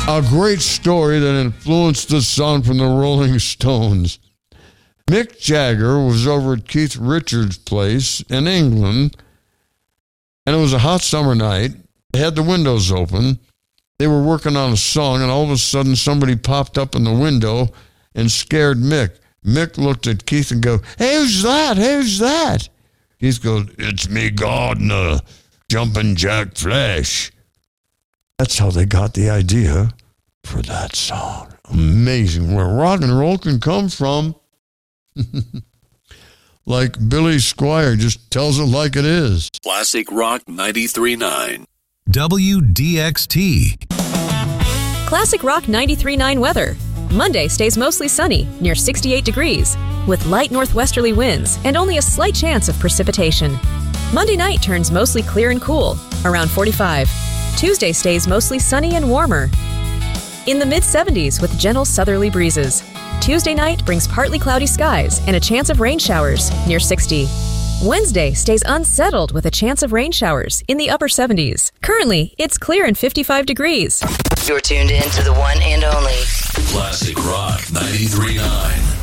A great story that influenced the song from the Rolling Stones. Mick Jagger was over at Keith Richards' place in England, and it was a hot summer night. They had the windows open. They were working on a song, and all of a sudden somebody popped up in the window and scared Mick. Mick looked at Keith and go, "Hey, who's that? Hey, who's that?" Keith goes, "It's me, Gardner, Jumpin' Jack Flash." That's how they got the idea for that song. Amazing where rock and roll can come from. Like Billy Squire just tells it like it is. Classic Rock 93.9. WDXT. Classic Rock 93.9 weather. Monday stays mostly sunny, near 68 degrees, with light northwesterly winds and only a slight chance of precipitation. Monday night turns mostly clear and cool, around 45. Tuesday stays mostly sunny and warmer, in the mid-70s with gentle southerly breezes. Tuesday night brings partly cloudy skies and a chance of rain showers, near 60. Wednesday stays unsettled with a chance of rain showers in the upper 70s. Currently, it's clear and 55 degrees. You're tuned in to the one and only Classic Rock 93.9.